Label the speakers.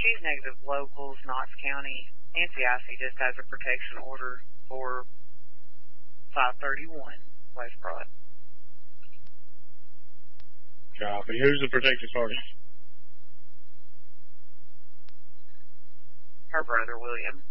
Speaker 1: She's negative locals, Knox County. Nancy Icy just has a protection order for 531 West Broad.
Speaker 2: Copy. Who's the protected party?
Speaker 1: Her brother, William.